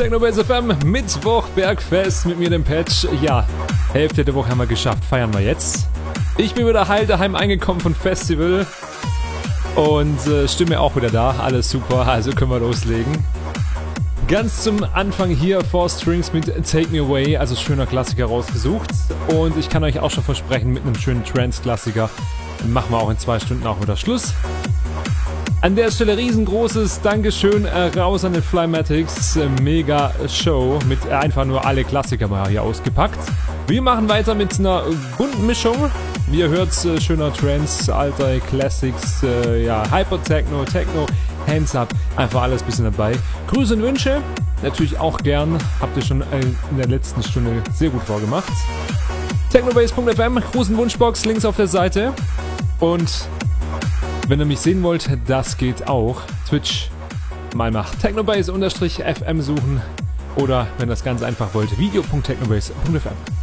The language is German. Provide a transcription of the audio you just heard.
Technobase FM, Mittwoch, Bergfest mit mir, dem Patch. Ja, Hälfte der Woche haben wir geschafft, feiern wir jetzt. Ich bin wieder heil daheim angekommen von Festival und Stimme auch wieder da, alles super, also können wir loslegen. Ganz zum Anfang hier 4 Strings mit Take Me Away, also schöner Klassiker rausgesucht. Und ich kann euch auch schon versprechen, mit einem schönen Trance-Klassiker machen wir auch in 2 Stunden auch wieder Schluss. An der Stelle riesengroßes Dankeschön raus an den Flymatics, mega Show mit einfach nur alle Klassiker mal hier ausgepackt. Wir machen weiter mit einer bunten Mischung. Wie ihr hört, schöner Trance, alter Classics, ja, Hyper-Techno, Techno, Hands Up, einfach alles ein bisschen dabei. Grüße und Wünsche, natürlich auch gern, habt ihr schon in der letzten Stunde sehr gut vorgemacht. Technobase.fm, Gruß und Wunschbox, links auf der Seite. Und wenn ihr mich sehen wollt, das geht auch. Twitch mal nach Technobase_FM suchen oder wenn ihr das ganz einfach wollt, video.technobase.fm.